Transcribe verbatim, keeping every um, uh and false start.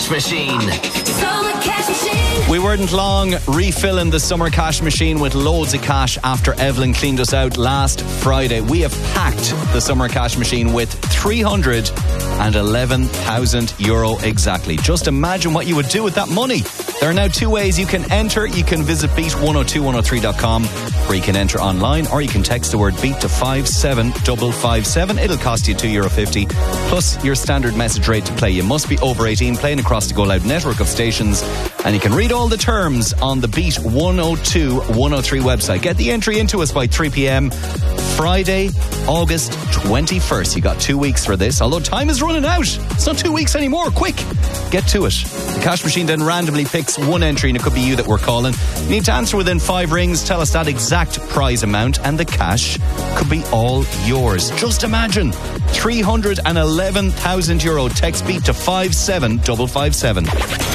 Cash Machine. Summer Cash Machine. We weren't long refilling the Summer Cash Machine with loads of cash after Evelyn cleaned us out last Friday. We have packed the Summer Cash Machine with three hundred eleven thousand euro exactly. Just imagine what you would do with that money. There are now two ways you can enter. You can visit beat one oh two one oh three dot com, where you can enter online, or you can text the word BEAT to five seven five five seven. It'll cost you two euro fifty plus your standard message rate to play. You must be over eighteen, playing across the Go Loud network of stations, and you can read all the terms on the Beat one oh two one oh three website. Get the entry into us by three p.m. Friday, August twenty-first. You got two weeks for this, although time is running out. It's not two weeks anymore. Quick, get to it. The Cash Machine then randomly picks one entry, and it could be you that we're calling. You need to answer within five rings, tell us that exact prize amount, and the cash could be all yours. Just imagine, three hundred eleven thousand euro. Text BEAT to five seven five five seven.